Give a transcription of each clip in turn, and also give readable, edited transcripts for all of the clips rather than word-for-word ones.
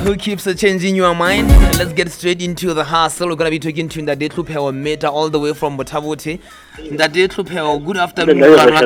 who keeps changing your mind. Let's get straight into the hustle. We're gonna be talking to Ndade Tlhopheho Meta all the way from Botabote. Ndade Tlhopheho, good afternoon.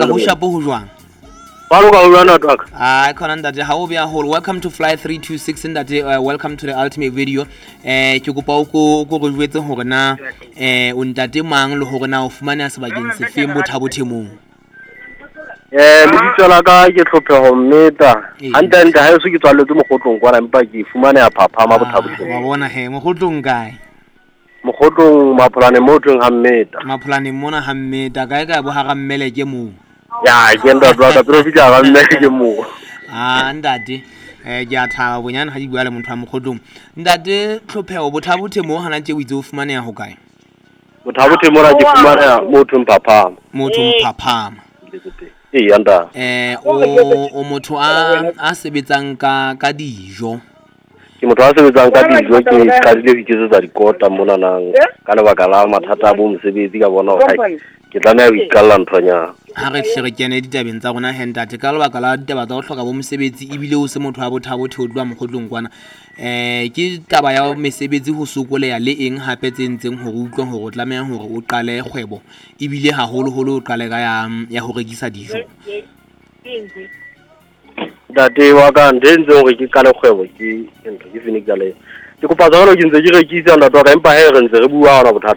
Khona Ndade, how are you? Welcome to Fly 326 Ndade. Welcome to the ultimate video. Ke kopa o go jwetse hore na o ntate mang le hore na o fumana sebakeng se feng Botabote mo. Lebitso la ka ke Tlhopheho Meta. Hantante ha se ke tswaletse Mogotlong kwana empa ke fumane ya phaphama Botabote. Wa bona he Mogotlong kae? Mogotlong Maphulane mo tsweng ha Meta. Maphulane mona ha Meta kae ka bo ha ga mmele ke mo. Ya ke nda tswa ka profita ga mmele ke mo. Ndate ke a thaba bonyane ha di bua le motho wa Mogotlong. Ndate Tlhopheho Botabote mo hana tse o itse o fumane ya ho kae? Botabote mo ra ke fumana mo tsweng phaphama. Mo tsweng phaphama. Yanda o motho a sebetsang ka dijo ke motho a sebetsang ka dijo ke qadile ditse tsa dikota mona nang ka lebaka la mathata a bo mosebetsi ka bona hore ke tlameha ho ikalla nthonyana ha re hle re kene ditabeng tsa rona Ntate ka lebaka la ditaba tsa go hloka bo mosebetsi ebile o se motho wa Botabote o dwa Mogotlong kwana ke taba ya mesebetsi ho sokoleya le eng hape tsentseng hore utlwe hore o tlameha hore o qale kgwebo ebile haholo holo o qale ka ya ho rekisa dijo. Date wa ka ndenze hore ke qale kgwebo ke ntho ke fini ka le ke kopa tsalo ke ntse ke rekisa ntate wa ka empa he re ntse re bua hona bothata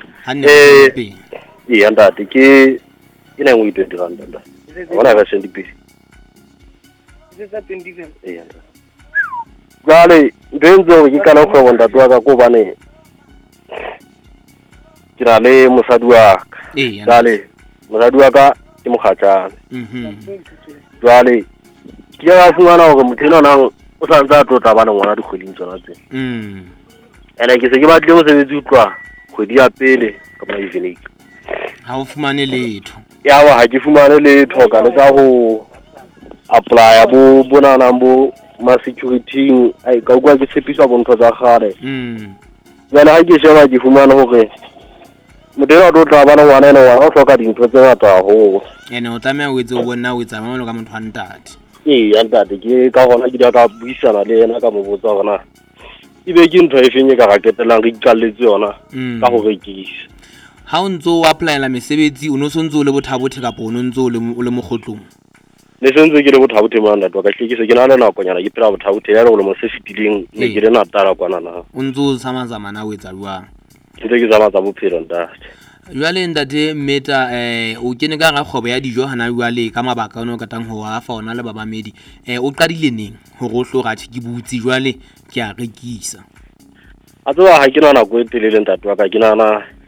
Ntate ke ina ngwe 20 rand nda bona ga sendi pisi tsa 20 ntate jale ndenze hore ke qale kgwebo ntate wa ka ko bane ke na le mosadi wa ka jale mosadi wa ka ke mokgatjana jale ke ya fumana hore mothena nang o sa ntse a tota bana ngwana dikgweding tsona tse ene ke se ke batle mo sebetsi utlwa kgwedi ya pele ka bona evening ha o fumane letho ya wa ha ke fumane letho ka le ka ho apply bo bonana bo ma security ai ka kwa ke tshepiswa bontho tsa gale jana ha ke sheba ke fumana hore modelo o tla bana ngwana ene wa o hloka dintho tse ngata ho ene o tsamaya o etse o bona o etsa mamelo ka motho wa ntate Ntate ke ka gona ke ka buisana le yena ka mobotsa gona ibe ke ntho e fenye ka ga ketelang re iqalletse yona ka go rekisa ha o ntse o applyela mesebetsi o no sontse o le Botabote ka pono ntse o le Mogotlong le sentse ke le Botabote mana twa ka hlekise ke na le nakonyana ke phela Botabote ya re go le mo se fitileng ne ke le natala kwana na o ntse o samazama na o etsa jwang ke zama tsa bophelo ntate jwale Ndate Meta o kene ka ga kgwebo ya dijo hana jwale ka mabaka ono ka tang ho afa ona le babamedi o qadile neng hore o hlo gathi ke butsi jwale ke a rekisa a tsoa ha ke nana go etelele ntate wa ka ke nana